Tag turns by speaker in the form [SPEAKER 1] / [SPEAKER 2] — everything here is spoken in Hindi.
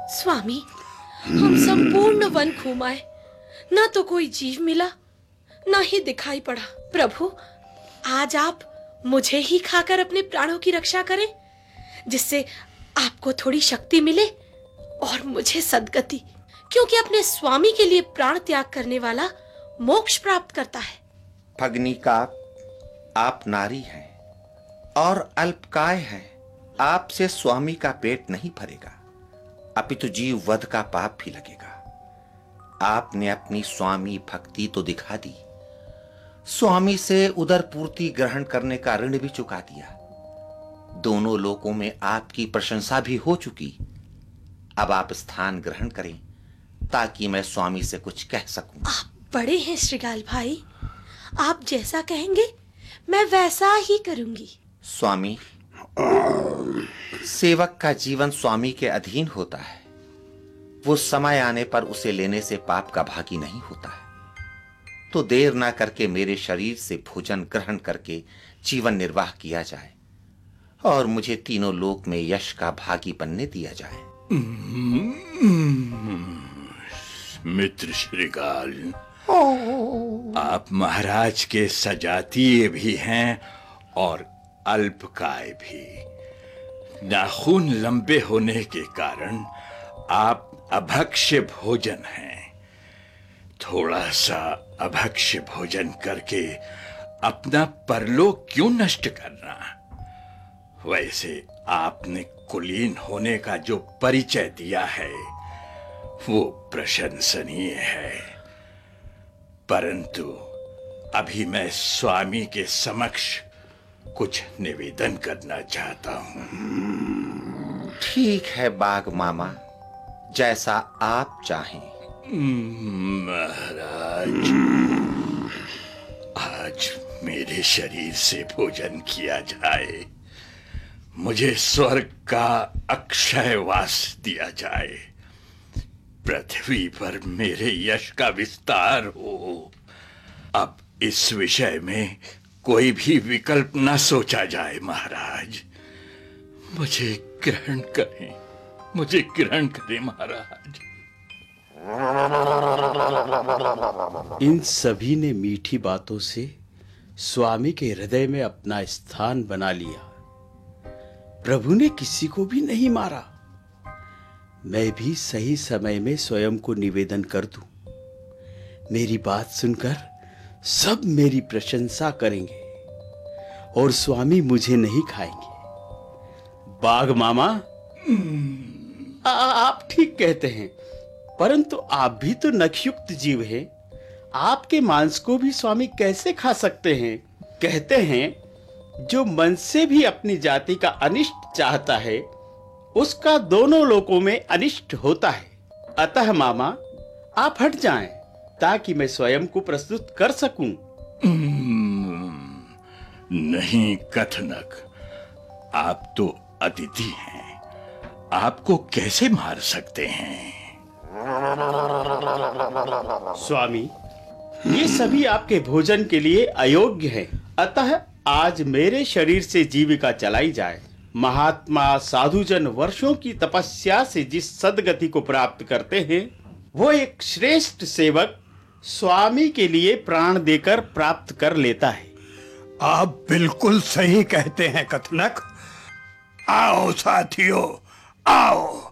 [SPEAKER 1] स्वामी, हम संपूर्ण वन घूमाए, ना तो कोई जीव मिला, ना ही दिखाई पड़ा। प्रभु, आज आप मुझे ही खाकर अपने प्राणों की रक्षा करें, जिससे आपको थोड़ी शक्ति मिले और मुझे सद्गति, क्योंकि अपने स्वामी के लिए प्राण त्याग करने वाला मोक्ष प्राप्त करता है।
[SPEAKER 2] भगनी का आप नारी हैं और अल्पकाय हैं। आपसे स्वामी का पेट नहीं भरेगा, अपितु जीव वध का पाप भी लगेगा। आपने अपनी स्वामी भक्ति तो दिखा दी, स्वामी से उदर पूर्ति ग्रहण करने का ऋण भी चुका दिया। दोनों लोकों में आपकी प्रशंसा भी हो चुकी। अब आप स्थान ग्रहण करें ताकि मैं स्वामी से कुछ कह सकूं।
[SPEAKER 1] आप बड़े हैं श्रीगाल भाई, आप जैसा कहेंगे मैं वैसा ही करूंगी।
[SPEAKER 2] स्वामी, सेवक का जीवन स्वामी के अधीन होता है। वो समय आने पर उसे लेने से पाप का भागी नहीं होता है। तो देर ना करके मेरे शरीर से भोजन ग्रहण करके जीवन निर्वाह किया जाए और मुझे तीनों लोक में यश का भागी बनने दिया जाए।
[SPEAKER 3] मित्र श्रीगाल, आप महाराज के सजातीय भी हैं और अल्पकाय भी। नाखून लंबे होने के कारण आप अभक्ष्य भोजन हैं। थोड़ा सा अभक्ष्य भोजन करके अपना परलोक क्यों नष्ट करना? वैसे आपने कुलीन होने का जो परिचय दिया है वो प्रशंसनीय है, परंतु अभी मैं स्वामी के समक्ष कुछ निवेदन करना चाहता हूं।
[SPEAKER 2] ठीक है बाघ मामा, जैसा आप चाहें।
[SPEAKER 3] महाराज, आज मेरे शरीर से भोजन किया जाए, मुझे स्वर्ग का अक्षय वास दिया जाए, पृथ्वी पर मेरे यश का विस्तार हो। अब इस विषय में कोई भी विकल्प न सोचा जाए महाराज। मुझे ग्रहण करें, मुझे ग्रहण करें महाराज।
[SPEAKER 4] इन सभी ने मीठी बातों से स्वामी के हृदय में अपना स्थान बना लिया। प्रभु ने किसी को भी नहीं मारा। मैं भी सही समय में स्वयं को निवेदन कर दूं। मेरी बात सुनकर सब मेरी प्रशंसा करेंगे और स्वामी मुझे नहीं खाएंगे। बाघ मामा, आप ठीक कहते हैं, परंतु आप भी तो नखयुक्त जीव हैं। आपके मांस को भी स्वामी कैसे खा सकते हैं? कहते हैं, जो मन से भी अपनी जाति का अनिष्ट चाहता है उसका दोनों लोकों में अनिष्ट होता है। अतः मामा, आप हट जाएं ताकि मैं स्वयं को प्रस्तुत कर सकूं।
[SPEAKER 3] नहीं कथनक, आप तो अतिथि हैं, आपको कैसे मार सकते हैं?
[SPEAKER 4] स्वामी, ये सभी आपके भोजन के लिए अयोग्य हैं। अतः आज मेरे शरीर से जीविका चलाई जाए। महात्मा साधुजन वर्षों की तपस्या से जिस सद्गति को प्राप्त करते हैं, वो एक श्रेष्ठ सेवक स्वामी के लिए प्राण देकर प्राप्त कर लेता है।
[SPEAKER 5] आप बिल्कुल सही कहते हैं कथनक। आओ साथियों, आओ।